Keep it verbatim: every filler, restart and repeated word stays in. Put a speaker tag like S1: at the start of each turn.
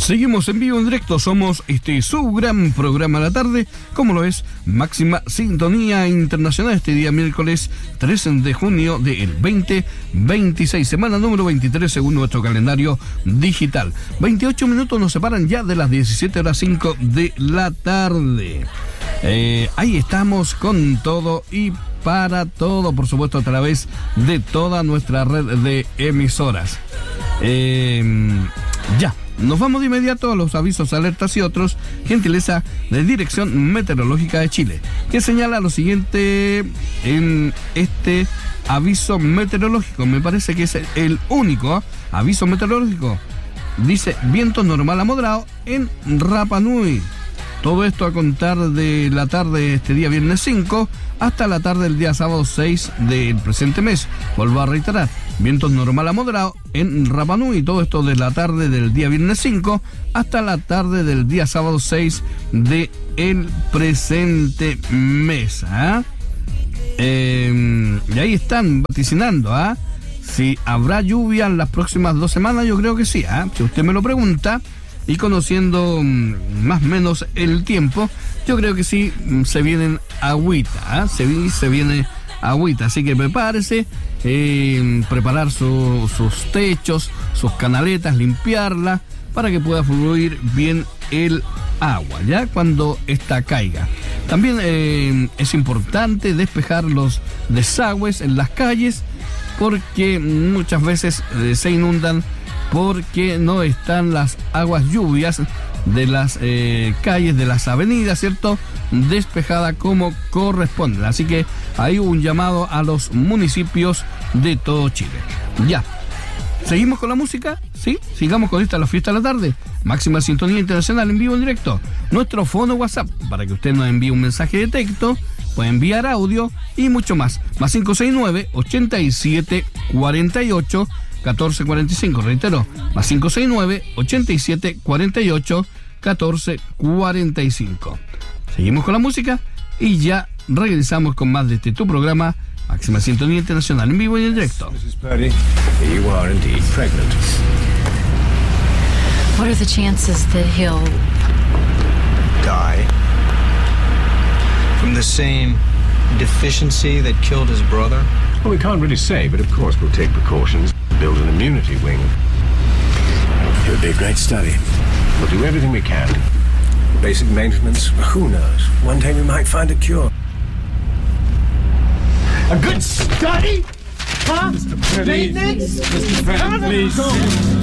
S1: Seguimos en vivo, en directo, somos este su gran programa de la tarde, como lo es Máxima Sintonía Internacional, este día miércoles tres de junio del veinte veintiséis, semana número veintitrés según nuestro calendario digital. veintiocho minutos nos separan ya de las diecisiete horas cinco de la tarde. Eh, ahí estamos con todo y para todo, por supuesto, a través de toda nuestra red de emisoras. Eh, ya. Nos vamos de inmediato a los avisos, alertas y otros, gentileza de Dirección Meteorológica de Chile, que señala lo siguiente en este aviso meteorológico. Me parece que es el único ¿eh? aviso meteorológico. Dice viento normal a moderado en Rapa Nui. Todo esto a contar de la tarde de este día viernes cinco hasta la tarde del día sábado seis del presente mes. Vuelvo a reiterar, vientos normal a moderado en Rapa Nui. Todo esto de la tarde del día viernes cinco hasta la tarde del día sábado seis del presente mes. ¿eh? Eh, y ahí están vaticinando, ¿ah? ¿eh? Si habrá lluvia en las próximas dos semanas, yo creo que sí. ¿eh? Si usted me lo pregunta, y conociendo más o menos el tiempo, yo creo que sí se vienen agüita, ¿eh? se, se viene agüita, así que prepárese, eh, preparar su, sus techos, sus canaletas, limpiarla para que pueda fluir bien el agua, ya cuando esta caiga. También eh, es importante despejar los desagües en las calles, porque muchas veces eh, se inundan porque no están las aguas lluvias de las eh, calles, de las avenidas, ¿cierto? Despejada como corresponde. Así que hay un llamado a los municipios de todo Chile. Ya. ¿Seguimos con la música? Sí, sigamos con esta la fiesta de la tarde. Máxima Sintonía Internacional en vivo en directo. Nuestro fono WhatsApp, para que usted nos envíe un mensaje de texto, puede enviar audio y mucho más. Más cinco seis nueve, ochenta y siete, cuarenta y ocho, catorce cuarenta y cinco, reitero, más cinco seis nueve, ochenta y siete, cuarenta y ocho, catorce cuarenta y cinco. Seguimos con la música y ya regresamos con más de este tu programa, Máxima Sintonía Internacional en vivo y en directo.
S2: missus Purdy, you are indeed pregnant.
S3: What are the chances that he'll
S2: Die from the same deficiency that killed his brother?
S4: Well, we can't really say, but of course we'll take precautions, build an immunity wing.
S2: It would be a great study.
S4: We'll do everything we can.
S2: Basic maintenance, who knows? One day we might find a cure.
S5: A good study? Huh?
S4: Mister Purdy,
S5: Maintenance?
S4: Mister Purdy, please.